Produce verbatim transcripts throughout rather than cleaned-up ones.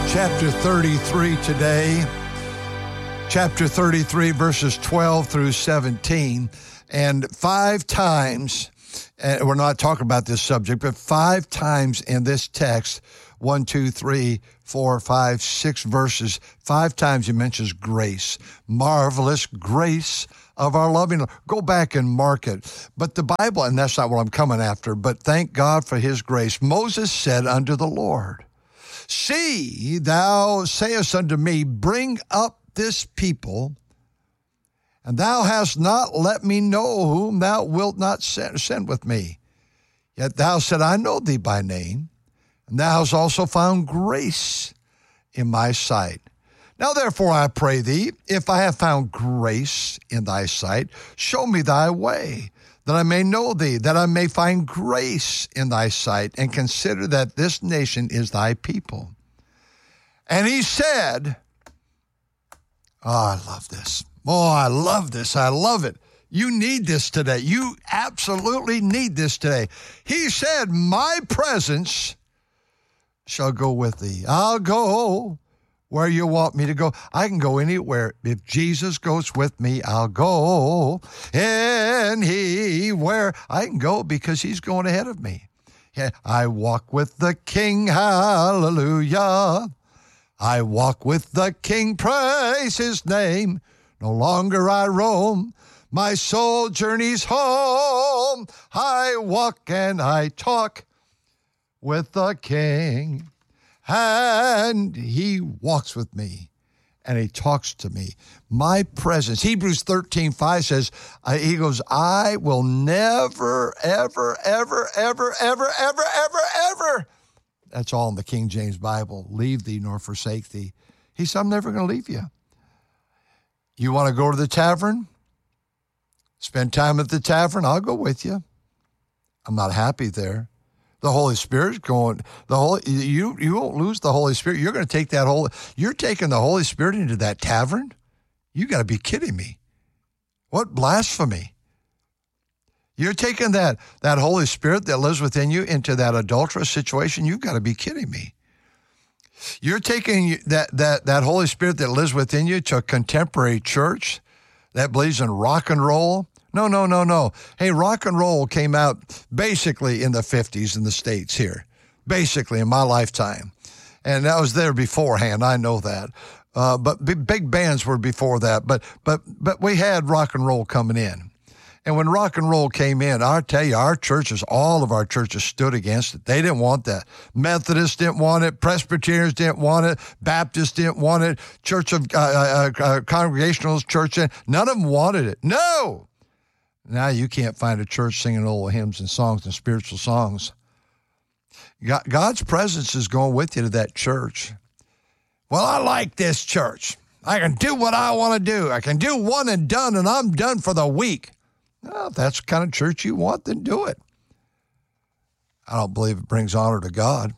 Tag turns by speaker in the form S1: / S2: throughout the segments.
S1: Chapter thirty-three today, chapter thirty-three, verses twelve through seventeen, and five times, and we're not talking about this subject, but five times in this text, one, two, three, four, five, six verses, five times he mentions grace, marvelous grace of our loving Lord. Go back and mark it. But the Bible, and that's not what I'm coming after, but thank God for his grace. Moses said unto the Lord, See, thou sayest unto me, bring up this people, and thou hast not let me know whom thou wilt not send, send with me. Yet thou said, I know thee by name, and thou hast also found grace in my sight. Now therefore I pray thee, if I have found grace in thy sight, show me thy way, that I may know thee, that I may find grace in thy sight, and consider that this nation is thy people. And he said, oh, I love this. Oh, I love this. I love it. You need this today. You absolutely need this today. He said, my presence shall go with thee. I'll go where you want me to go. I can go anywhere. If Jesus goes with me, I'll go anywhere. I can go because he's going ahead of me. Yeah, I walk with the King, hallelujah. I walk with the King, praise his name. No longer I roam, my soul journeys home. I walk and I talk with the King. And he walks with me, and he talks to me. My presence. Hebrews thirteen five says, uh, he goes, I will never, ever, ever, ever, ever, ever, ever, ever. That's all in the King James Bible. Leave thee nor forsake thee. He said, I'm never going to leave you. You want to go to the tavern? Spend time at the tavern? I'll go with you. I'm not happy there. The Holy Spirit's going, the Holy, you, you won't lose the Holy Spirit. You're going to take that whole, you're taking the Holy Spirit into that tavern? You got to be kidding me. What blasphemy. You're taking that, that Holy Spirit that lives within you into that adulterous situation? You've got to be kidding me. You're taking that, that, that Holy Spirit that lives within you to a contemporary church that believes in rock and roll? No, no, no, no. Hey, rock and roll came out basically in the fifties in the States here, basically in my lifetime. And that was there beforehand, I know that. Uh, but big, big bands were before that. But but but we had rock and roll coming in. And when rock and roll came in, I'll tell you, our churches, all of our churches stood against it. They didn't want that. Methodists didn't want it. Presbyterians didn't want it. Baptists didn't want it. Church of uh, uh, uh, Congregationalist Church, none of them wanted it. No! Now you can't find a church singing old hymns and songs and spiritual songs. God, God's presence is going with you to that church. Well, I like this church. I can do what I want to do. I can do one and done, and I'm done for the week. Well, if that's the kind of church you want, then do it. I don't believe it brings honor to God.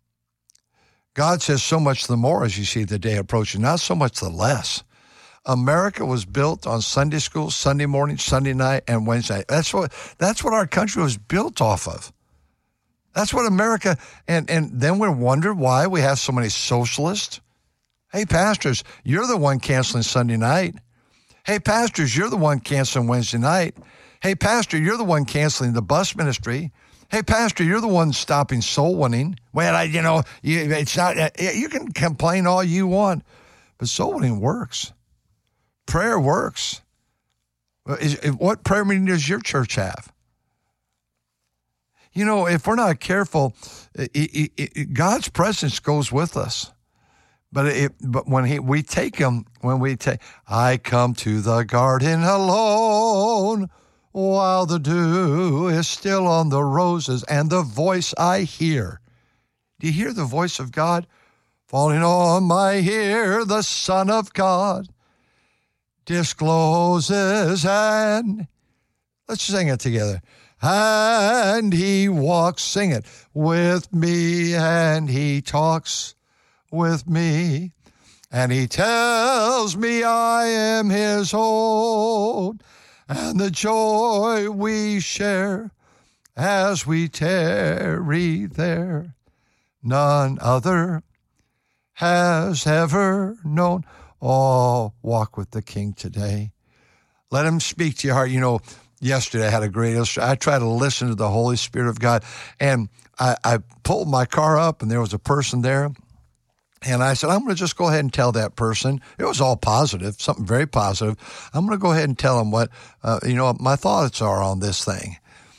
S1: God says so much the more as you see the day approaching, not so much the less. America was built on Sunday school, Sunday morning, Sunday night, and Wednesday. That's what that's what our country was built off of. That's what America, and, and then we wonder why we have so many socialists. Hey, pastors, you're the one canceling Sunday night. Hey, pastors, you're the one canceling Wednesday night. Hey, pastor, you're the one canceling the bus ministry. Hey, pastor, you're the one stopping soul winning. Well, I, you know, you, it's not. You can complain all you want, but soul winning works. Prayer works. Is, what prayer meeting does your church have? You know, if we're not careful, it, it, it, God's presence goes with us. But it, but when he we take him, when we take, I come to the garden alone while the dew is still on the roses, and the voice I hear. Do you hear the voice of God? Falling on my ear, the Son of God discloses, and let's sing it together. And he walks, sing it, with me, and he talks with me, and he tells me I am his own, and the joy we share as we tarry there, none other has ever known. Oh, walk with the King today. Let him speak to your heart. You know, yesterday I had a great illustration. I try to listen to the Holy Spirit of God, and I, I pulled my car up, and there was a person there. And I said, I'm going to just go ahead and tell that person. It was all positive, something very positive. I'm going to go ahead and tell them what, uh, you know, my thoughts are on this thing.